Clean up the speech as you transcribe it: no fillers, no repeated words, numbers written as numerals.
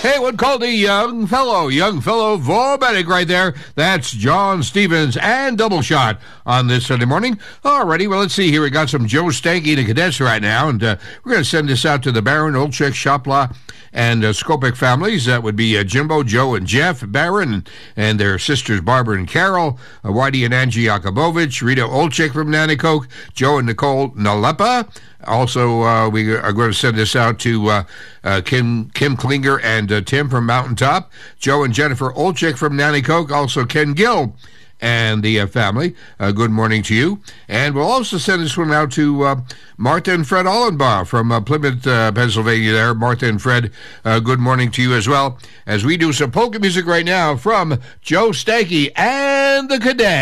Hey, one called the young fellow Vorbetic right there. That's John Stevens and Double Shot on this Sunday morning. Alrighty, well, let's see here. We got some Joe Stanky and the Cadets right now, and we're going to send this out to the Barron, Olczyk, Shopla, and Skopik families. That would be Jimbo, Joe, and Jeff Barron, and their sisters Barbara and Carol, Whitey and Angie Yakubovich, Rita Olczyk from Nanticoke, Joe and Nicole Nalepa. Also, we are going to send this out to Kim Klinger and Tim from Mountaintop, Joe and Jennifer Olczyk from Nanticoke, also Ken Gill and the family. Good morning to you. And we'll also send this one out to Martha and Fred Ollenbaugh from Plymouth, Pennsylvania there. Martha and Fred, good morning to you as well, as we do some polka music right now from Joe Stanky and the Cadets.